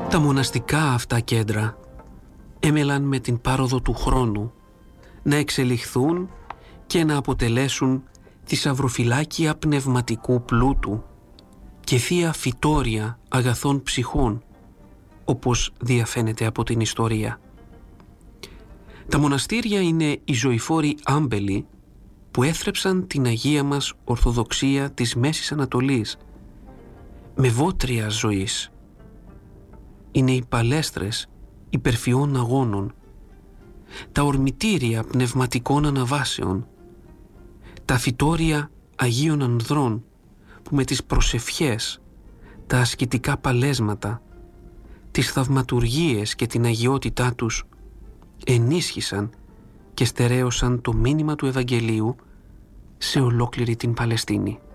Τα μοναστικά αυτά κέντρα έμελαν με την πάροδο του χρόνου να εξελιχθούν και να αποτελέσουν θησαυροφυλάκια πνευματικού πλούτου και θεία φυτόρια αγαθών ψυχών, όπως διαφαίνεται από την ιστορία. Τα μοναστήρια είναι οι ζωηφόροι άμπελοι που έθρεψαν την Αγία μας Ορθοδοξία της Μέσης Ανατολής με βότρια ζωής. Είναι οι παλέστρες υπερφιών αγώνων, τα ορμητήρια πνευματικών αναβάσεων, τα φυτόρια Αγίων Ανδρών που με τις προσευχές, τα ασκητικά παλέσματα, τις θαυματουργίες και την αγιότητά τους ενίσχυσαν και στερέωσαν το μήνυμα του Ευαγγελίου σε ολόκληρη την Παλαιστίνη.